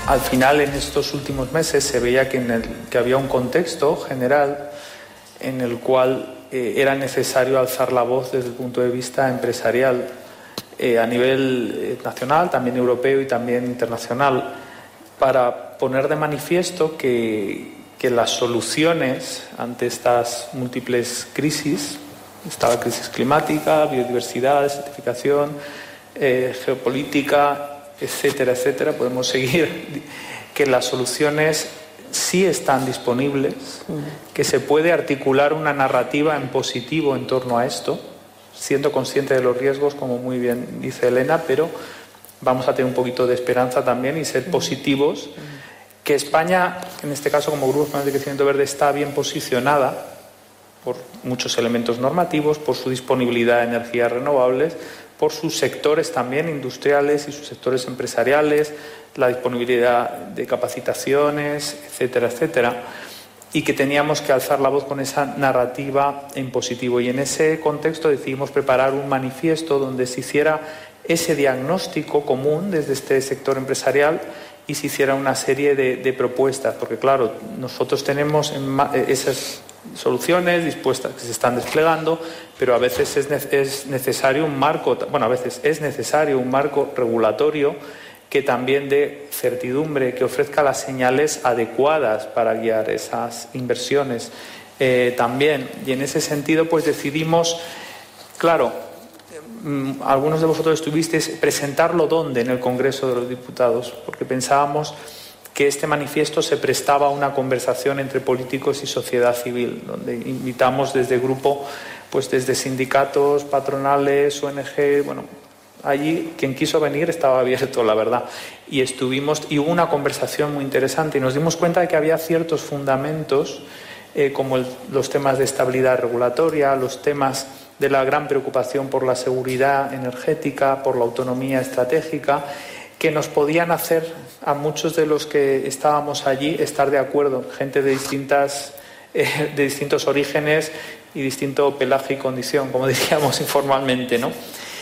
al final, en estos últimos meses, se veía que había un contexto general en el cual era necesario alzar la voz desde el punto de vista empresarial a nivel nacional, también europeo y también internacional, para poner de manifiesto que las soluciones ante estas múltiples crisis, está la crisis climática, biodiversidad, desertificación, geopolítica, etcétera, etcétera, podemos seguir, que las soluciones sí están disponibles, que se puede articular una narrativa en positivo en torno a esto, siendo consciente de los riesgos, como muy bien dice Elena, pero vamos a tener un poquito de esperanza también y ser positivos, que España, en este caso como Grupo Español de Crecimiento Verde, está bien posicionada por muchos elementos normativos, por su disponibilidad de energías renovables, por sus sectores también industriales y sus sectores empresariales, la disponibilidad de capacitaciones, etcétera, etcétera, y que teníamos que alzar la voz con esa narrativa en positivo. Y en ese contexto decidimos preparar un manifiesto donde se hiciera ese diagnóstico común desde este sector empresarial y se hiciera una serie de propuestas, porque claro, nosotros tenemos esas soluciones dispuestas que se están desplegando, pero a veces es necesario un marco, regulatorio que también dé certidumbre, que ofrezca las señales adecuadas para guiar esas inversiones también. Y en ese sentido, pues decidimos, claro, algunos de vosotros estuvisteis, presentarlo ¿dónde? En el Congreso de los Diputados, porque pensábamos que este manifiesto se prestaba a una conversación entre políticos y sociedad civil, donde invitamos desde grupo, pues desde sindicatos, patronales, ONG, bueno, allí quien quiso venir estaba abierto, la verdad, y hubo una conversación muy interesante y nos dimos cuenta de que había ciertos fundamentos como los temas de estabilidad regulatoria, los temas de la gran preocupación por la seguridad energética, por la autonomía estratégica, que nos podían hacer a muchos de los que estábamos allí estar de acuerdo, gente de distintos orígenes y distinto pelaje y condición, como diríamos informalmente, ¿no?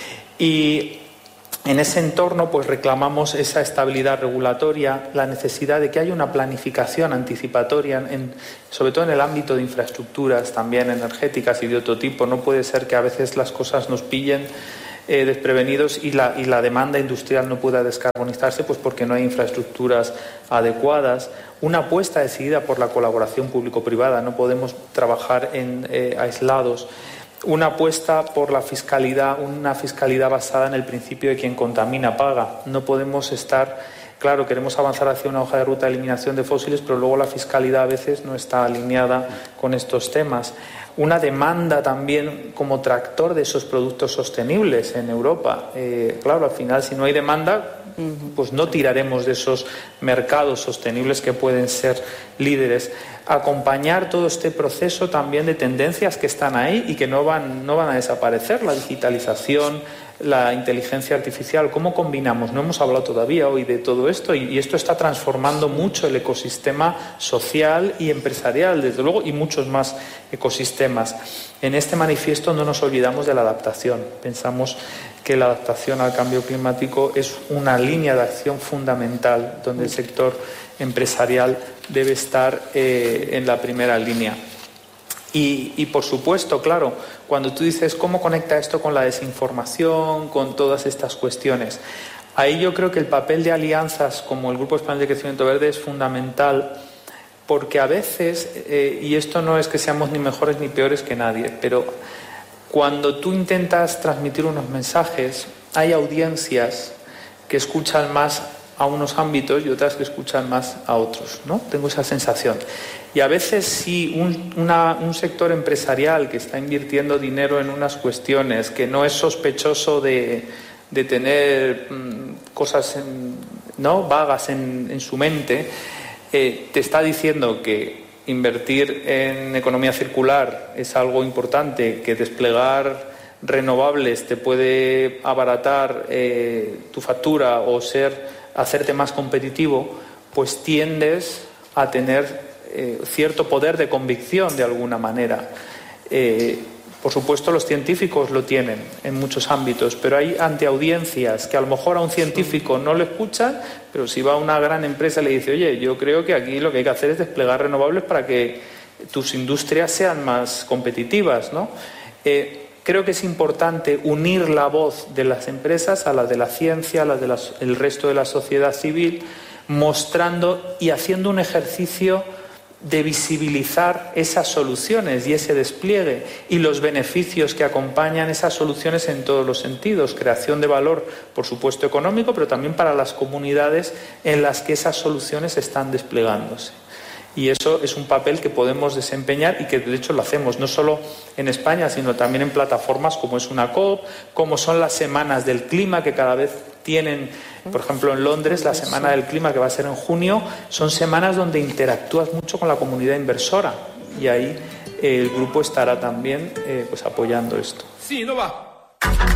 Y en ese entorno pues reclamamos esa estabilidad regulatoria, la necesidad de que haya una planificación anticipatoria, sobre todo en el ámbito de infraestructuras también energéticas y de otro tipo. No puede ser que a veces las cosas nos pillen desprevenidos y la demanda industrial no pueda descarbonizarse pues porque no hay infraestructuras adecuadas. Una apuesta decidida por la colaboración público-privada, no podemos trabajar aislados. Una apuesta por la fiscalidad, una fiscalidad basada en el principio de quien contamina paga. No podemos estar, claro, queremos avanzar hacia una hoja de ruta de eliminación de fósiles, pero luego la fiscalidad a veces no está alineada con estos temas. Una demanda también como tractor de esos productos sostenibles en Europa. Claro, al final, si no hay demanda, pues no tiraremos de esos mercados sostenibles que pueden ser líderes. Acompañar todo este proceso también de tendencias que están ahí y que no van a desaparecer, la digitalización, la inteligencia artificial. ¿Cómo combinamos? No hemos hablado todavía hoy de todo esto y esto está transformando mucho el ecosistema social y empresarial, desde luego, y muchos más ecosistemas. En este manifiesto no nos olvidamos de la adaptación. Pensamos que la adaptación al cambio climático es una línea de acción fundamental donde el sector empresarial debe estar en la primera línea. Y por supuesto, claro, cuando tú dices cómo conecta esto con la desinformación, con todas estas cuestiones, ahí yo creo que el papel de alianzas como el Grupo Español de Crecimiento Verde es fundamental, porque a veces, y esto no es que seamos ni mejores ni peores que nadie, pero cuando tú intentas transmitir unos mensajes, hay audiencias que escuchan más a unos ámbitos y otras que escuchan más a otros, ¿no? Tengo esa sensación. Y a veces si un sector empresarial que está invirtiendo dinero en unas cuestiones, que no es sospechoso de tener cosas vagas en su mente, te está diciendo que invertir en economía circular es algo importante, que desplegar renovables te puede abaratar tu factura o hacerte más competitivo, pues tiendes a tener cierto poder de convicción de alguna manera. Por supuesto, los científicos lo tienen en muchos ámbitos, pero hay anteaudiencias que a lo mejor a un científico no lo escuchan, pero si va a una gran empresa y le dice, oye, yo creo que aquí lo que hay que hacer es desplegar renovables para que tus industrias sean más competitivas, ¿no? Creo que es importante unir la voz de las empresas a la de la ciencia, a la del resto de la sociedad civil, mostrando y haciendo un ejercicio de visibilizar esas soluciones y ese despliegue y los beneficios que acompañan esas soluciones en todos los sentidos. Creación de valor, por supuesto, económico, pero también para las comunidades en las que esas soluciones están desplegándose. Y eso es un papel que podemos desempeñar y que de hecho lo hacemos no solo en España, sino también en plataformas como es una COP, como son las semanas del clima que cada vez tienen, por ejemplo en Londres, la Semana del Clima que va a ser en junio, son semanas donde interactúas mucho con la comunidad inversora y ahí el grupo estará también pues apoyando esto. Sí, no va.